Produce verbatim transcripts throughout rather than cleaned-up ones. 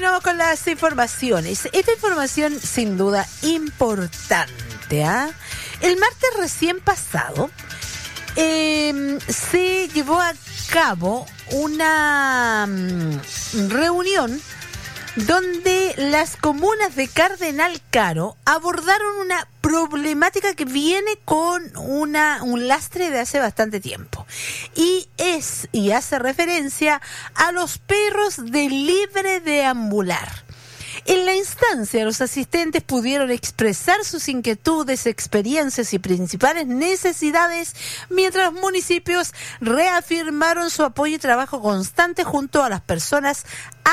Continuamos con las informaciones. Esta información sin duda importante, ¿ah? El martes recién pasado eh, se llevó a cabo una um, reunión donde las comunas de Cardenal Caro abordaron una problemática que viene con una un lastre de hace bastante tiempo y es y hace referencia a los perros de libre deambular. En la instancia, los asistentes pudieron expresar sus inquietudes, experiencias y principales necesidades, mientras los municipios reafirmaron su apoyo y trabajo constante junto a las personas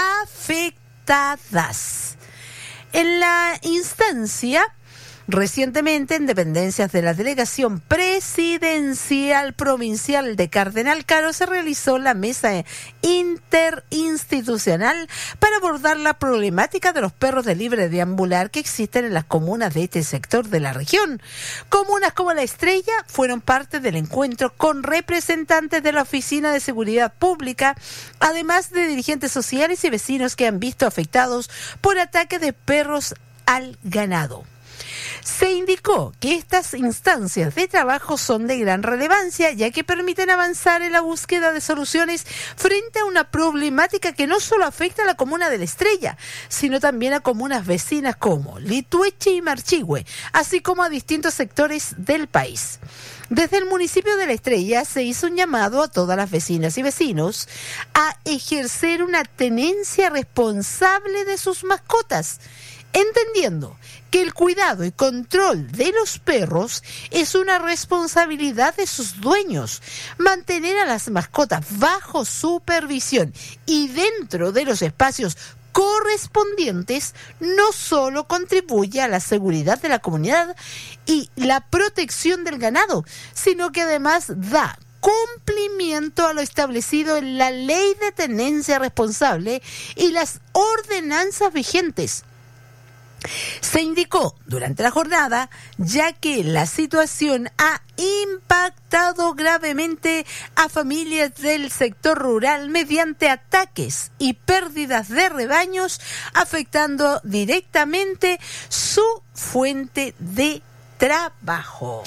afectadas. En la instancia, recientemente, en dependencias de la Delegación Presidencial Provincial de Cardenal Caro, se realizó la mesa interinstitucional para abordar la problemática de los perros de libre deambular que existen en las comunas de este sector de la región. Comunas como La Estrella fueron parte del encuentro con representantes de la Oficina de Seguridad Pública, además de dirigentes sociales y vecinos que han visto afectados por ataques de perros al ganado. Se indicó que estas instancias de trabajo son de gran relevancia, ya que permiten avanzar en la búsqueda de soluciones frente a una problemática que no solo afecta a la comuna de La Estrella, sino también a comunas vecinas como Litueche y Marchihue, así como a distintos sectores del país. Desde el municipio de La Estrella se hizo un llamado a todas las vecinas y vecinos a ejercer una tenencia responsable de sus mascotas, entendiendo que el cuidado y control de los perros es una responsabilidad de sus dueños. Mantener a las mascotas bajo supervisión y dentro de los espacios correspondientes no solo contribuye a la seguridad de la comunidad y la protección del ganado, sino que además da cumplimiento a lo establecido en la Ley de Tenencia Responsable y las ordenanzas vigentes. Se indicó durante la jornada, ya que la situación ha impactado gravemente a familias del sector rural mediante ataques y pérdidas de rebaños, afectando directamente su fuente de trabajo.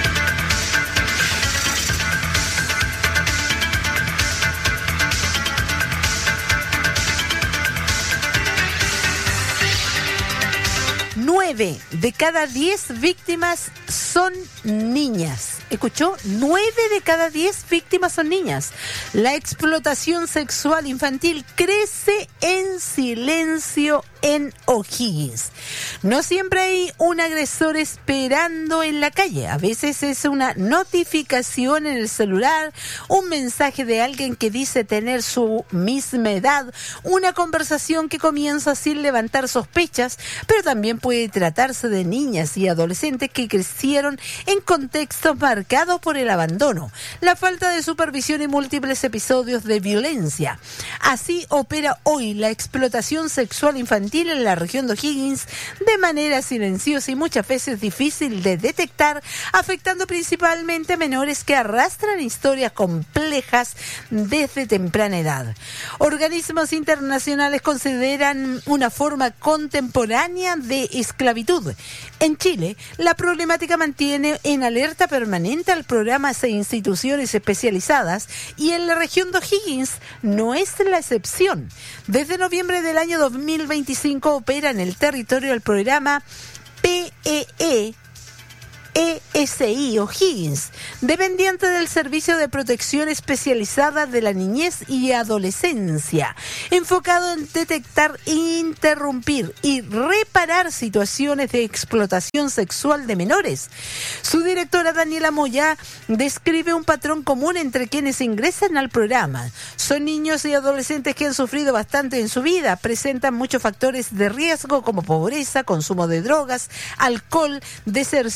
Nueve de cada diez víctimas son niñas. ¿Escuchó? Nueve de cada diez víctimas son niñas. La explotación sexual infantil crece en silencio en O'Higgins. No siempre hay un agresor esperando en la calle. A veces es una notificación en el celular, un mensaje de alguien que dice tener su misma edad, una conversación que comienza sin levantar sospechas, pero también puede tratarse de niñas y adolescentes que crecieron en contextos marcados por el abandono, la falta de supervisión y múltiples episodios de violencia. Así opera hoy la explotación sexual infantil en la región de O'Higgins de manera silenciosa y muchas veces difícil de detectar, afectando principalmente a menores que arrastran historias complejas desde temprana edad. Organismos internacionales consideran una forma contemporánea de esclavitud. En Chile, la problemática mantiene en alerta permanente al programas e instituciones especializadas y en la región de O'Higgins no es la excepción. Desde noviembre del año dos mil veinticinco opera en el territorio el programa P E E E S I O'Higgins, dependiente del Servicio de Protección Especializada de la Niñez y Adolescencia, enfocado en detectar, interrumpir y reparar situaciones de explotación sexual de menores. Su directora Daniela Moya describe un patrón común entre quienes ingresan al programa. Son niños y adolescentes que han sufrido bastante en su vida, presentan muchos factores de riesgo como pobreza, consumo de drogas, alcohol, deserciones,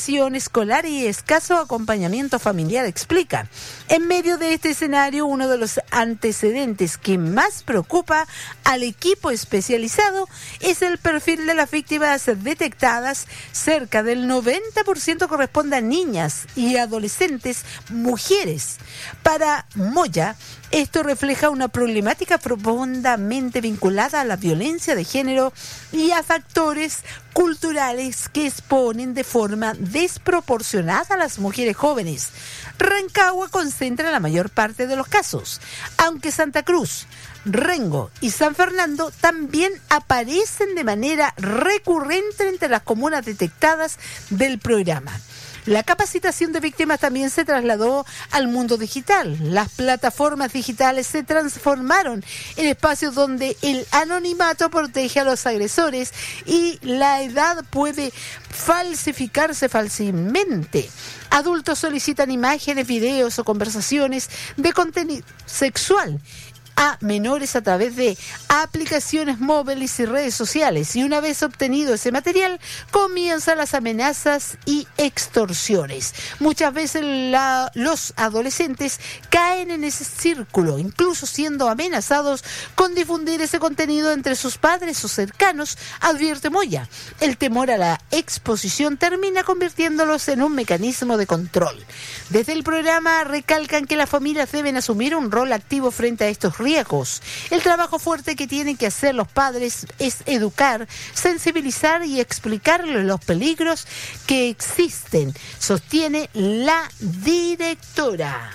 escolar y escaso acompañamiento familiar, explica. En medio de este escenario, uno de los antecedentes que más preocupa al equipo especializado es el perfil de las víctimas detectadas. Cerca del noventa por ciento corresponde a niñas y adolescentes mujeres. Para Moya, esto refleja una problemática profundamente vinculada a la violencia de género y a factores culturales que exponen de forma desproporcionada a las mujeres jóvenes. Rancagua concentra la mayor parte de los casos, aunque Santa Cruz, Rengo y San Fernando también aparecen de manera recurrente entre las comunas detectadas del programa. La capacitación de víctimas también se trasladó al mundo digital. Las plataformas digitales se transformaron en espacios donde el anonimato protege a los agresores y la edad puede falsificarse fácilmente. Adultos solicitan imágenes, videos o conversaciones de contenido sexual a menores a través de aplicaciones móviles y redes sociales, y una vez obtenido ese material comienzan las amenazas y extorsiones. Muchas veces la, los adolescentes caen en ese círculo, incluso siendo amenazados con difundir ese contenido entre sus padres o cercanos, advierte Moya. El temor a la exposición termina convirtiéndolos en un mecanismo de control. Desde el programa recalcan que las familias deben asumir un rol activo frente a estos riesgos. El trabajo fuerte que tienen que hacer los padres es educar, sensibilizar y explicarles los peligros que existen, sostiene la directora.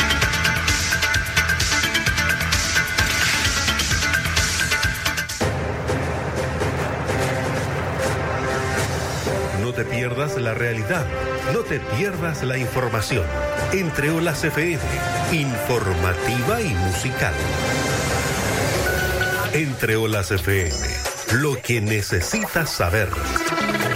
No te pierdas la realidad, no te pierdas la información. Entre Olas F M, informativa y musical. Entre Olas F M, lo que necesitas saber.